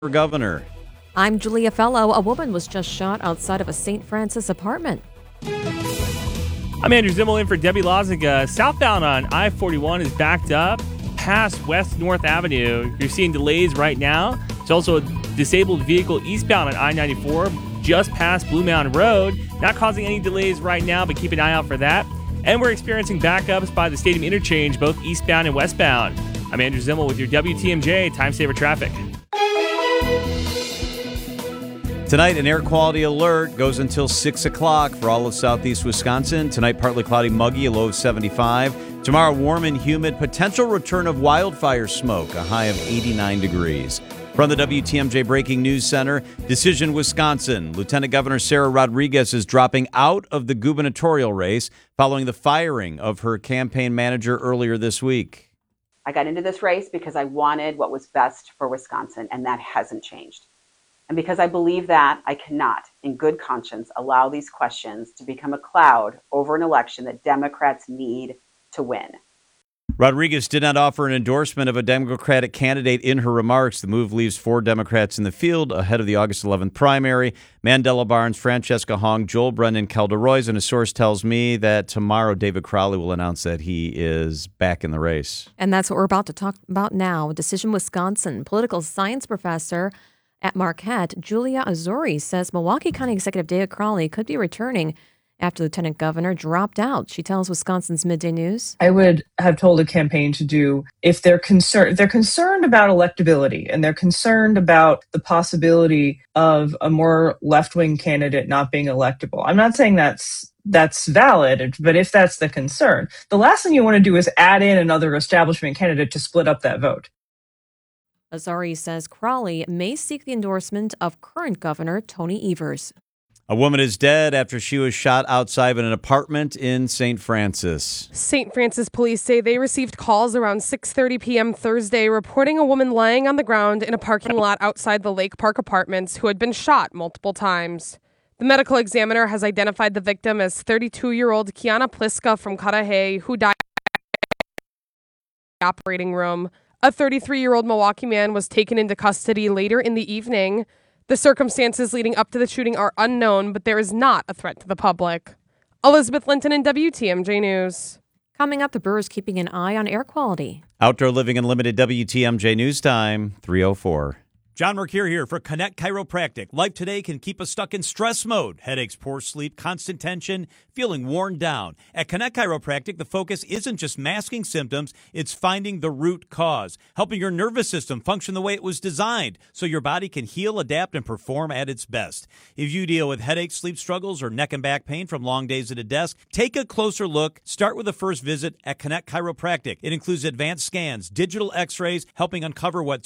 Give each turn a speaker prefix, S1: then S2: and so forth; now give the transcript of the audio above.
S1: for governor.
S2: I'm Julia Fellow. A woman was just shot outside of a St. Francis apartment.
S3: I'm Andrew Zimmel in for Debbie Loziga. Southbound on I-41 is backed up past West North Avenue. You're seeing delays right now. There's also a disabled vehicle eastbound on I-94 just past Blue Mountain Road. Not causing any delays right now, but keep an eye out for that. And we're experiencing backups by the Stadium Interchange, both eastbound and westbound. I'm Andrew Zimmel with your WTMJ Time Saver Traffic.
S1: Tonight, an air quality alert goes until 6 o'clock for all of southeast Wisconsin. Tonight, partly cloudy, muggy, a low of 75. Tomorrow, warm and humid. Potential return of wildfire smoke, a high of 89 degrees. From the WTMJ Breaking News Center, Decision, Wisconsin. Lieutenant Governor Sarah Rodriguez is dropping out of the gubernatorial race following the firing of her campaign manager earlier this week.
S4: I got into this race because I wanted what was best for Wisconsin, and that hasn't changed. And because I believe that, I cannot, in good conscience, allow these questions to become a cloud over an election that Democrats need to win.
S1: Rodriguez did not offer an endorsement of a Democratic candidate in her remarks. The move leaves 4 Democrats in the field ahead of the August 11th primary. Mandela Barnes, Francesca Hong, Joel Brennan, Kelda Roys, and a source tells me that tomorrow David Crowley will announce that he is back in the race.
S2: And that's what we're about to talk about now. Decision, Wisconsin. Political science professor at Marquette, Julia Azuri, says Milwaukee County Executive David Crowley could be returning after Lieutenant Governor dropped out. She tells Wisconsin's Midday News.
S5: I would have told a campaign to do, if they're concerned about electability and they're concerned about the possibility of a more left-wing candidate not being electable. I'm not saying that's valid, but if that's the concern, the last thing you want to do is add in another establishment candidate to split up that vote.
S2: Azari says Crowley may seek the endorsement of current Governor Tony Evers.
S1: A woman is dead after she was shot outside of an apartment in St. Francis.
S6: St. Francis police say they received calls around 6:30 p.m. Thursday reporting a woman lying on the ground in a parking lot outside the Lake Park Apartments who had been shot multiple times. The medical examiner has identified the victim as 32-year-old Kiana Pliska from Cudahy, who died in the operating room. A 33-year-old Milwaukee man was taken into custody later in the evening. The circumstances leading up to the shooting are unknown, but there is not a threat to the public. Elizabeth Linton in WTMJ News.
S2: Coming up, the Brewers keeping an eye on air quality.
S1: Outdoor Living Unlimited WTMJ News Time, 3:04. John Mercure here for Connect Chiropractic. Life today can keep us stuck in stress mode. Headaches, poor sleep, constant tension, feeling worn down. At Connect Chiropractic, the focus isn't just masking symptoms, it's finding the root cause, helping your nervous system function the way it was designed so your body can heal, adapt, and perform at its best. If you deal with headaches, sleep struggles, or neck and back pain from long days at a desk, take a closer look. Start with a first visit at Connect Chiropractic. It includes advanced scans, digital x-rays, helping uncover what's